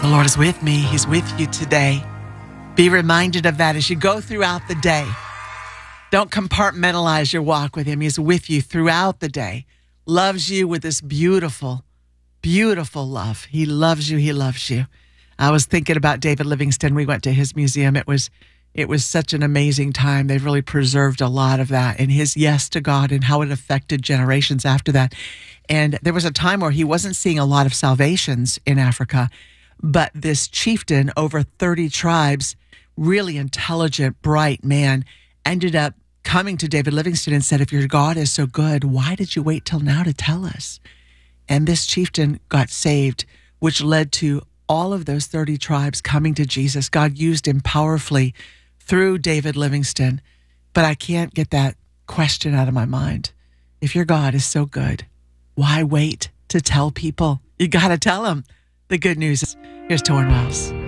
The Lord is with me. He's with you today. Be reminded of that as you go throughout the day. Don't compartmentalize your walk with him. He's with you throughout the day. Loves you with this beautiful, beautiful love. He loves you. He loves you. I was thinking about David Livingstone. We went to his museum. It was such an amazing time. They've really preserved a lot of that and his yes to God and how it affected generations after that. And there was a time where he wasn't seeing a lot of salvations in Africa, but this chieftain, over 30 tribes, really intelligent, bright man, ended up coming to David Livingstone and said, if your God is so good, why did you wait till now to tell us? And this chieftain got saved, which led to all of those 30 tribes coming to Jesus. God used him powerfully through David Livingstone. But I can't get that question out of my mind. If your God is so good, why wait to tell people? You got to tell them the good news. Here's Torrin Wells.